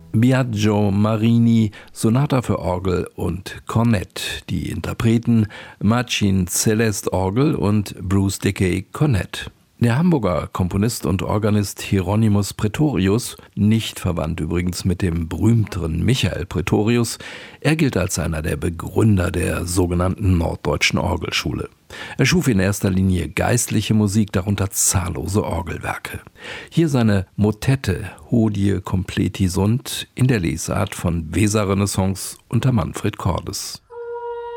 Biagio Marini, Sonata für Orgel und Kornett. Die Interpreten Marcin Celeste Orgel und Bruce Dickey Kornett. Der Hamburger Komponist und Organist Hieronymus Praetorius, nicht verwandt übrigens mit dem berühmteren Michael Praetorius, er gilt als einer der Begründer der sogenannten Norddeutschen Orgelschule. Er schuf in erster Linie geistliche Musik, darunter zahllose Orgelwerke. Hier seine Motette Hodie completi sunt in der Lesart von Weser Renaissance unter Manfred Cordes.